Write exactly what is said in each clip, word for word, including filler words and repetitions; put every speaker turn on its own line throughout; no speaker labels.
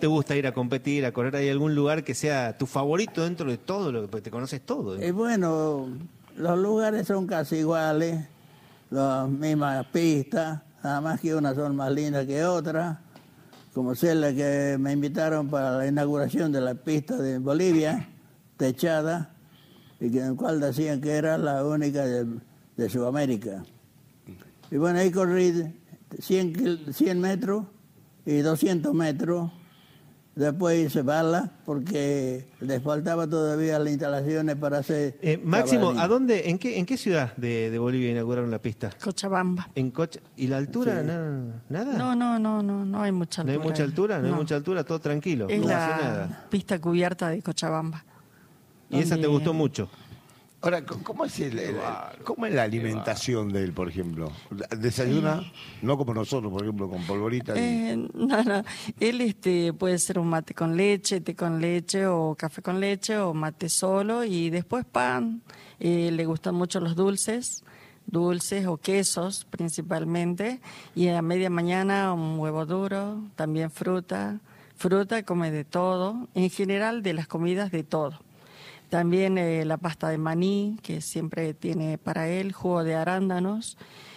te gusta ir a competir, a correr? ¿Hay algún lugar que sea tu favorito dentro de todo, lo que te conoces todo?
Y bueno, los lugares son casi iguales, las mismas pistas, nada más que unas son más lindas que otras, como sea la que me invitaron para la inauguración de la pista de Bolivia, techada, y que en el cual decían que era la única de, de Sudamérica. Y bueno, ahí corrí cien metros y doscientos metros. Después hice balas porque les faltaba todavía las instalaciones para hacer...
Eh, Máximo, ¿a dónde, en qué, en qué ciudad de, de Bolivia inauguraron la pista?
Cochabamba.
En Cocha, ¿y la altura?
Sí.
No, ¿Nada?
No, no, no, no, no hay mucha altura.
¿No hay mucha altura? ¿No,
no.
hay mucha altura? ¿Todo tranquilo?
Es
no
la
hace nada.
pista cubierta de Cochabamba.
¿Y esa te gustó mucho?
Ahora, ¿cómo es, el, el, ¿cómo es la alimentación de él, por ejemplo? ¿Desayuna? Eh, no como nosotros, por ejemplo, con polvorita.
Eh, y... No, no. Él este, puede ser un mate con leche, té con leche, o café con leche, o mate solo, y después pan. Eh, le gustan mucho los dulces, dulces o quesos principalmente, y a media mañana un huevo duro, también fruta. Fruta, come de todo, en general de las comidas de todo. También eh, la pasta de maní, que siempre tiene para él, jugo de arándanos.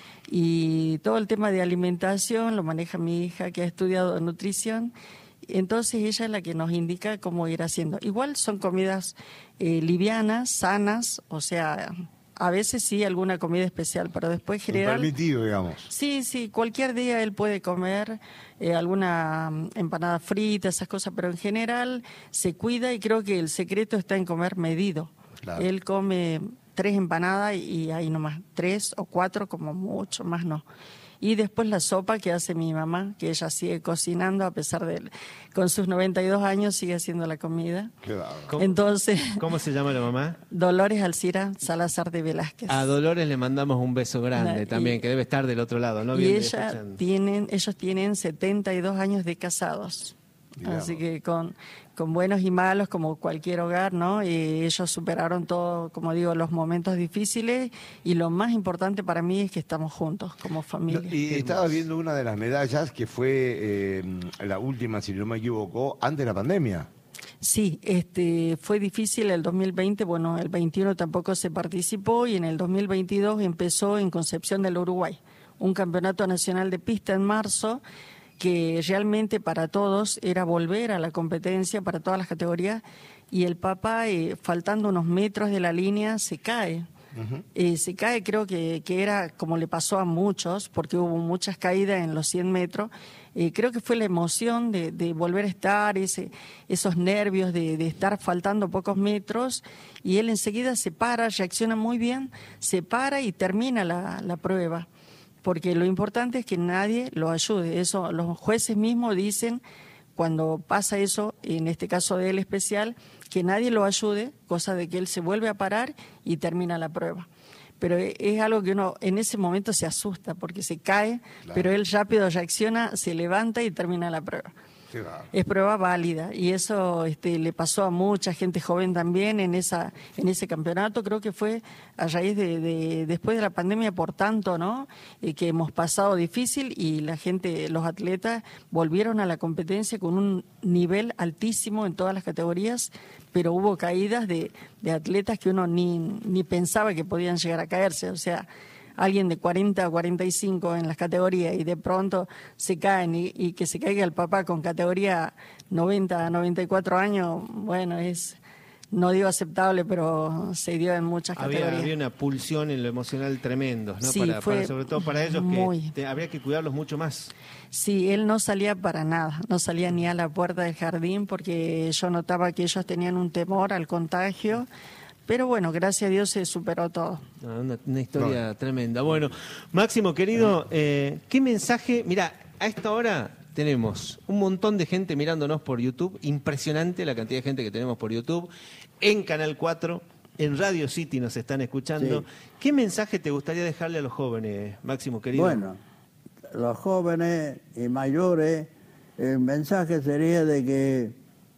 Y todo el tema de alimentación lo maneja mi hija, que ha estudiado nutrición. Entonces ella es la que nos indica cómo ir haciendo. Igual son comidas eh, livianas, sanas, o sea, a veces sí alguna comida especial, pero después en general...
Permitido, digamos.
Sí, sí, cualquier día él puede comer eh, alguna empanada frita, esas cosas, pero en general se cuida y creo que el secreto está en comer medido. Claro. Él come tres empanadas y ahí nomás, tres o cuatro como mucho, más no. Y después la sopa que hace mi mamá, que ella sigue cocinando a pesar de, con sus noventa y dos años sigue haciendo la comida.
Claro. ¿Cómo,
Entonces,
¿Cómo se llama la mamá?
Dolores Alcira Salazar de Velázquez.
A Dolores le mandamos un beso grande
La,
también,
y,
que debe estar del otro lado, ¿no?
Y
Bien,
ella tienen, ellos tienen setenta y dos años de casados. Digamos. Así que con, con buenos y malos, como cualquier hogar, ¿no? Y ellos superaron todo, como digo, los momentos difíciles, y lo más importante para mí es que estamos juntos como familia.
Y estaba viendo una de las medallas que fue eh, la última, si no me equivoco, antes de la pandemia.
Sí, este, fue difícil el dos mil veinte, bueno, el veintiuno tampoco se participó, y en el dos mil veintidós empezó en Concepción del Uruguay, un campeonato nacional de pista en marzo, que realmente para todos era volver a la competencia, para todas las categorías, y el papá, eh, faltando unos metros de la línea, se cae. Uh-huh. Eh, se cae, creo que, que era como le pasó a muchos, porque hubo muchas caídas en los cien metros. Eh, creo que fue la emoción de, de volver a estar, ese, esos nervios de, de estar faltando pocos metros, y él enseguida se para, reacciona muy bien, se para y termina la, la prueba. Porque lo importante es que nadie lo ayude. Eso los jueces mismos dicen, cuando pasa eso, en este caso de él especial, que nadie lo ayude, cosa de que él se vuelve a parar y termina la prueba. Pero es algo que uno en ese momento se asusta, porque se cae, claro. Pero él rápido reacciona, se levanta y termina la prueba. Claro. Es prueba válida, y eso este, le pasó a mucha gente joven también en esa en ese campeonato. Creo que fue a raíz de, de después de la pandemia, por tanto, ¿no? Eh, que hemos pasado difícil, y la gente, los atletas volvieron a la competencia con un nivel altísimo en todas las categorías, pero hubo caídas de, de atletas que uno ni, ni pensaba que podían llegar a caerse, o sea, alguien de cuarenta o cuarenta y cinco en las categorías, y de pronto se caen, y, y que se caiga el papá con categoría noventa a noventa y cuatro años, bueno, es, no digo aceptable, pero se dio en muchas
había,
categorías.
Había una pulsión en lo emocional tremendo, ¿no?
Sí,
para,
fue
para, sobre todo para ellos
muy...
que te, habría que cuidarlos mucho más.
Sí, él no salía para nada, no salía ni a la puerta del jardín, porque yo notaba que ellos tenían un temor al contagio. Pero bueno, gracias a Dios se superó todo.
Una, una historia no. tremenda. Bueno, Máximo, querido, eh, ¿qué mensaje? Mira, a esta hora tenemos un montón de gente mirándonos por YouTube. Impresionante la cantidad de gente que tenemos por YouTube. En Canal cuatro, en Radio City nos están escuchando. Sí. ¿Qué mensaje te gustaría dejarle a los jóvenes, Máximo, querido?
Bueno, los jóvenes y mayores, el mensaje sería de que,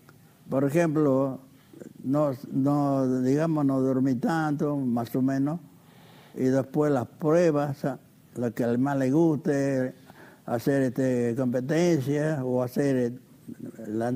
por ejemplo... No, no, digamos, no dormir tanto, más o menos, y después las pruebas, lo que al más le guste, hacer este, competencias o hacer la